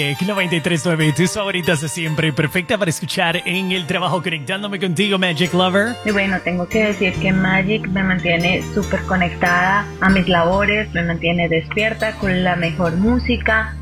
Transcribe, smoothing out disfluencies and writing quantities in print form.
93.9, tus favoritas de siempre, perfecta para escuchar en el trabajo, conectándome contigo, Magic Lover. Y bueno, tengo que decir que Magic me mantiene súper conectada a mis labores, me mantiene despierta con la mejor música,